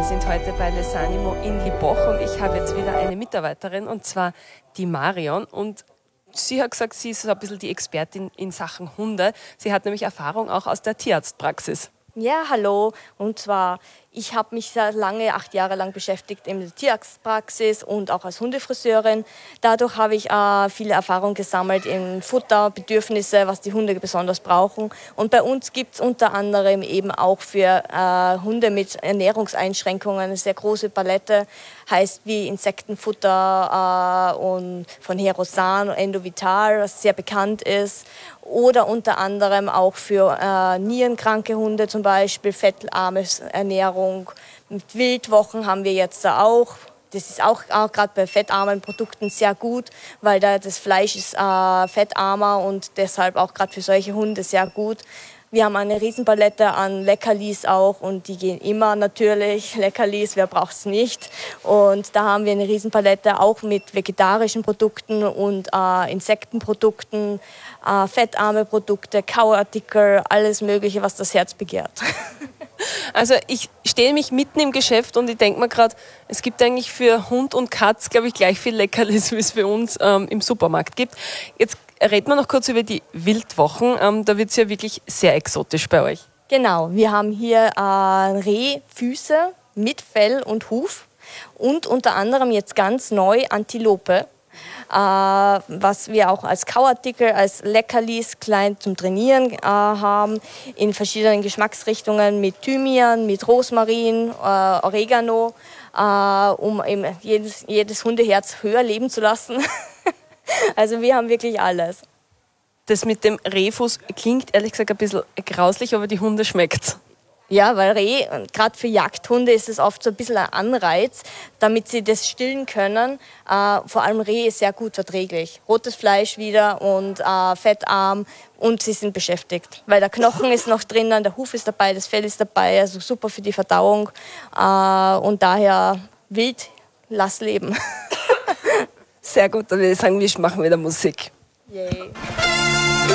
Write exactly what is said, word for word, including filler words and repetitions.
Wir sind heute bei Lesanimo in Liboch und ich habe jetzt wieder eine Mitarbeiterin, und zwar die Marion. Und sie hat gesagt, sie ist so ein bisschen die Expertin in Sachen Hunde. Sie hat nämlich Erfahrung auch aus der Tierarztpraxis. Ja, hallo. Und zwar, ich habe mich sehr lange, acht Jahre lang beschäftigt in der Tierarztpraxis und auch als Hundefriseurin. Dadurch habe ich äh, viele Erfahrung gesammelt in Futter, Bedürfnisse, was die Hunde besonders brauchen. Und bei uns gibt es unter anderem eben auch für äh, Hunde mit Ernährungseinschränkungen eine sehr große Palette, heißt wie Insektenfutter äh, und von Herosan und Endovital, was sehr bekannt ist. Oder unter anderem auch für äh, nierenkranke Hunde, zum Beispiel fettarme Ernährung. Mit Wildwochen haben wir jetzt da auch. Das ist auch, auch gerade bei fettarmen Produkten sehr gut, weil da das Fleisch ist äh, fettarmer und deshalb auch gerade für solche Hunde sehr gut. Wir haben eine Riesenpalette an Leckerlis auch und die gehen immer natürlich. Leckerlis, wer braucht es nicht? Und da haben wir eine Riesenpalette auch mit vegetarischen Produkten und äh, Insektenprodukten, äh, fettarme Produkte, Kauartikel, alles Mögliche, was das Herz begehrt. Also ich stehe mich mitten im Geschäft und ich denke mir gerade, es gibt eigentlich für Hund und Katz, glaube ich, gleich viel Leckerlis, wie es für uns ähm, im Supermarkt gibt. Jetzt reden wir noch kurz über die Wildwochen. Ähm, da wird es ja wirklich sehr exotisch bei euch. Genau, wir haben hier äh, Rehfüße mit Fell und Huf und unter anderem jetzt ganz neu Antilope. Äh, was wir auch als Kauartikel, als Leckerlis klein zum Trainieren äh, haben, in verschiedenen Geschmacksrichtungen mit Thymian, mit Rosmarin, äh, Oregano, äh, um eben jedes, jedes Hundeherz höher leben zu lassen. Also wir haben wirklich alles. Das mit dem Rehfuß klingt ehrlich gesagt ein bisschen grauslich, aber die Hunde schmeckt's. Ja, weil Reh, gerade für Jagdhunde ist es oft so ein bisschen ein Anreiz, damit sie das stillen können. Äh, vor allem Reh ist sehr gut verträglich. Rotes Fleisch wieder und äh, fettarm und sie sind beschäftigt. Weil der Knochen ist noch drinnen, der Huf ist dabei, das Fell ist dabei, also super für die Verdauung. Äh, und daher wild, lass leben. Sehr gut, dann würde ich sagen, wir machen wieder Musik. Yay.